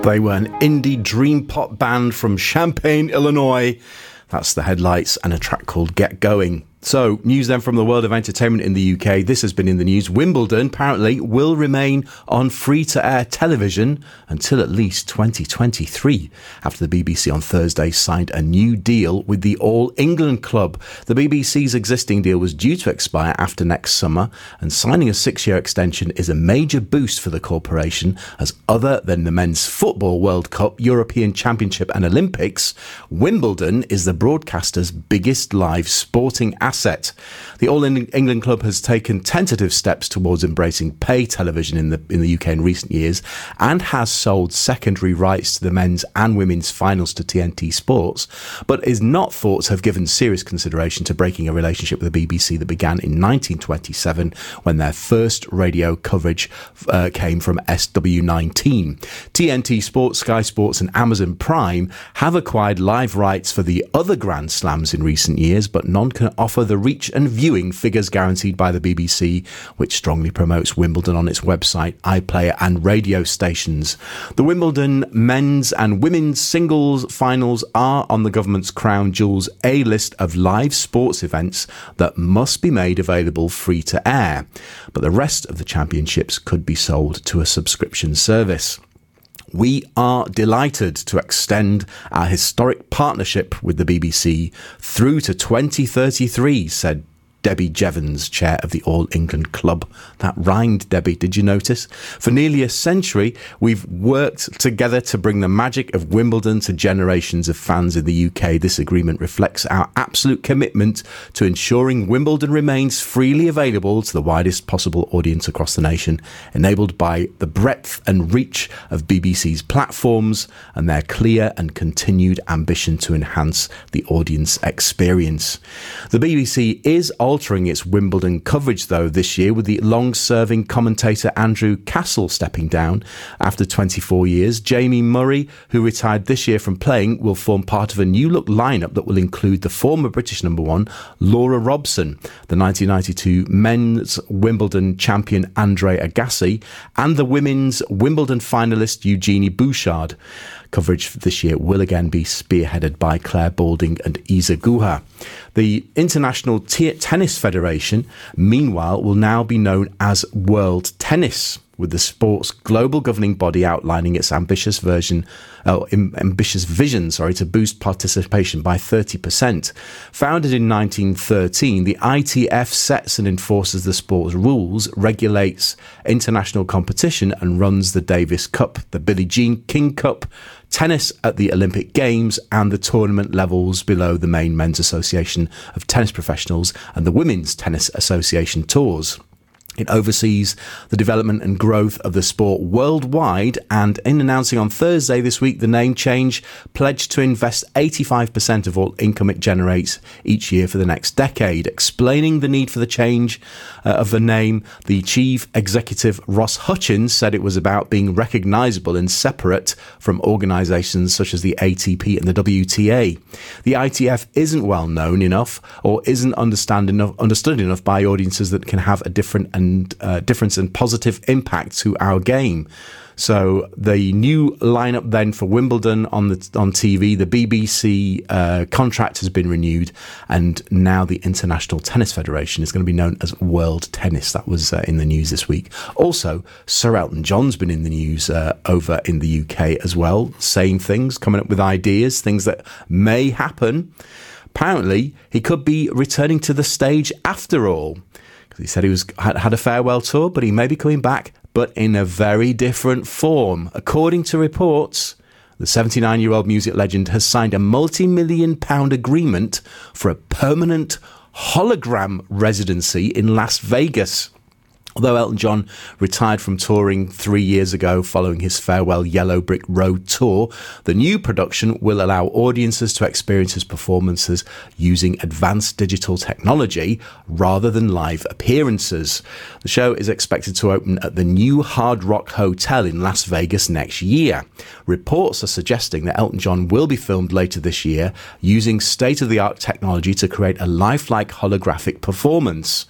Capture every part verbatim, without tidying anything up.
They were an indie dream pop band from Champaign, Illinois. That's the Headlights, and a track called Get Going. So, news then from the world of entertainment in the U K. This has been in the news. Wimbledon, apparently, will remain on free-to-air television until at least twenty twenty-three, after the B B C on Thursday signed a new deal with the All England Club. The B B C's existing deal was due to expire after next summer, and signing a six-year extension is a major boost for the corporation, as other than the Men's Football World Cup, European Championship and Olympics, Wimbledon is the broadcaster's biggest live sporting asset. The All England Club has taken tentative steps towards embracing pay television in the in the U K in recent years, and has sold secondary rights to the men's and women's finals to T N T Sports, but is not thought to have given serious consideration to breaking a relationship with the B B C that began in nineteen twenty-seven, when their first radio coverage uh, came from S W nineteen. T N T Sports, Sky Sports and Amazon Prime have acquired live rights for the other Grand Slams in recent years, but none can offer the reach and viewing figures guaranteed by the B B C, which strongly promotes Wimbledon on its website, iPlayer and radio stations. The Wimbledon men's and women's singles finals are on the government's Crown Jewels A list of live sports events that must be made available free to air, but the rest of the championships could be sold to a subscription service. We are delighted to extend our historic partnership with the B B C through to twenty thirty-three, said Debbie Jevons, chair of the All England Club. That rhymed, Debbie, did you notice? For nearly a century, we've worked together to bring the magic of Wimbledon to generations of fans in the U K. This agreement reflects our absolute commitment to ensuring Wimbledon remains freely available to the widest possible audience across the nation, enabled by the breadth and reach of B B C's platforms and their clear and continued ambition to enhance the audience experience. The B B C is also altering its Wimbledon coverage, though, this year, with the long-serving commentator Andrew Castle stepping down after twenty-four years. Jamie Murray, who retired this year from playing, will form part of a new-look lineup that will include the former British number one, Laura Robson, the nineteen ninety-two men's Wimbledon champion Andre Agassi, and the women's Wimbledon finalist Eugenie Bouchard. Coverage this year will again be spearheaded by Claire Balding and Isa Guha. The International T- Tennis Federation, meanwhile, will now be known as World Tennis, with the sport's global governing body outlining its ambitious version, uh, ambitious vision, sorry, to boost participation by thirty percent. Founded in nineteen thirteen, the I T F sets and enforces the sport's rules, regulates international competition, and runs the Davis Cup, the Billie Jean King Cup, tennis at the Olympic Games, and the tournament levels below the main Men's Association of Tennis Professionals and the Women's Tennis Association tours. It oversees the development and growth of the sport worldwide, and in announcing on Thursday this week the name change, pledged to invest eighty-five percent of all income it generates each year for the next decade. Explaining the need for the change uh, of the name, the chief executive Ross Hutchins said it was about being recognisable and separate from organisations such as the A T P and the W T A. The I T F isn't well known enough, or isn't understand enough, understood enough by audiences that can have a different and uh, difference and positive impact to our game. So the new lineup then for Wimbledon on the on T V, the B B C uh, contract has been renewed, and now the International Tennis Federation is going to be known as World Tennis. That was uh, in the news this week. Also, Sir Elton John's been in the news uh, over in the U K as well, saying things, coming up with ideas, things that may happen. Apparently, he could be returning to the stage after all. He said he was had, had a farewell tour, but he may be coming back, but in a very different form. According to reports, the seventy-nine-year-old music legend has signed a multi-million pound agreement for a permanent hologram residency in Las Vegas. Although Elton John retired from touring three years ago following his farewell Yellow Brick Road tour, the new production will allow audiences to experience his performances using advanced digital technology rather than live appearances. The show is expected to open at the new Hard Rock Hotel in Las Vegas next year. Reports are suggesting that Elton John will be filmed later this year using state-of-the-art technology to create a lifelike holographic performance.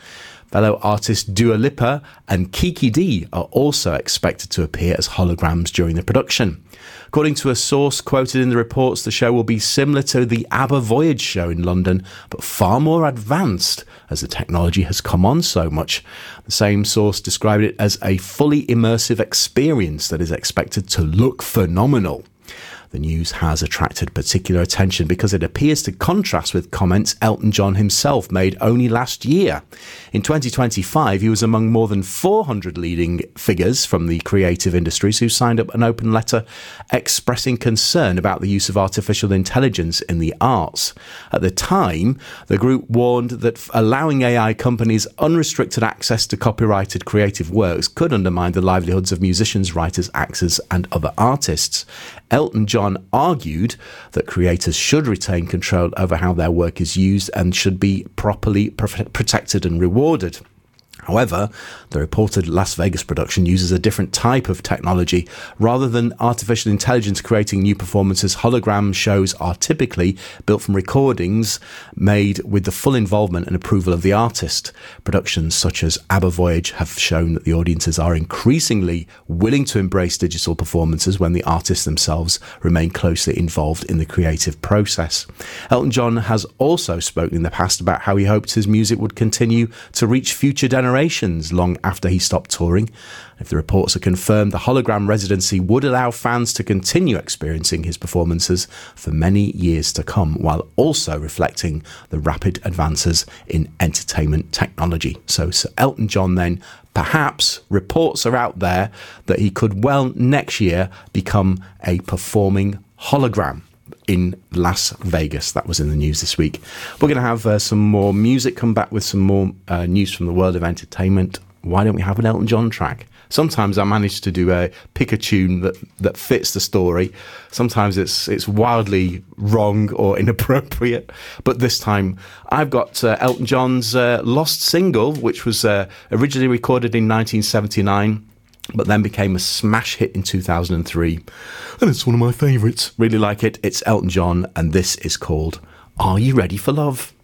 Fellow artists Dua Lipa and Kiki D are also expected to appear as holograms during the production. According to a source quoted in the reports, the show will be similar to the ABBA Voyage show in London, but far more advanced as the technology has come on so much. The same source described it as a fully immersive experience that is expected to look phenomenal. The news has attracted particular attention because it appears to contrast with comments Elton John himself made only last year. In twenty twenty-five, he was among more than four hundred leading figures from the creative industries who signed up an open letter expressing concern about the use of artificial intelligence in the arts. At the time, the group warned that allowing A I companies unrestricted access to copyrighted creative works could undermine the livelihoods of musicians, writers, actors, and other artists. Elton John argued that creators should retain control over how their work is used and should be properly pr- protected and rewarded. However, the reported Las Vegas production uses a different type of technology. Rather than artificial intelligence creating new performances, hologram shows are typically built from recordings made with the full involvement and approval of the artist. Productions such as ABBA Voyage have shown that the audiences are increasingly willing to embrace digital performances when the artists themselves remain closely involved in the creative process. Elton John has also spoken in the past about how he hoped his music would continue to reach future generations long after he stopped touring. If the reports are confirmed, the hologram residency would allow fans to continue experiencing his performances for many years to come, while also reflecting the rapid advances in entertainment technology. So, so Elton John then, perhaps reports are out there that he could well next year become a performing hologram in Las Vegas. That was in the news this week. We're going to have uh, some more music, come back with some more uh, news from the world of entertainment. Why don't we have an Elton John track? Sometimes I manage to do a pick a tune that, that fits the story. Sometimes it's it's wildly wrong or inappropriate. But this time I've got uh, Elton John's uh, Lost single, which was uh, originally recorded in nineteen seventy-nine. But then became a smash hit in two thousand three. And it's one of my favourites. Really like it. It's Elton John, and this is called Are You Ready for Love?